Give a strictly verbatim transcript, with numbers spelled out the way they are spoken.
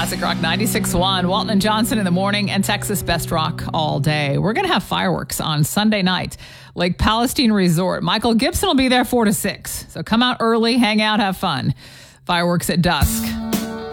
Classic Rock ninety-six point one. Walton and Johnson in the morning and Texas Best Rock all day. We're going to have fireworks on Sunday night. Lake Palestine Resort. Michael Gibson will be there four to six. So come out early, hang out, have fun. Fireworks at dusk.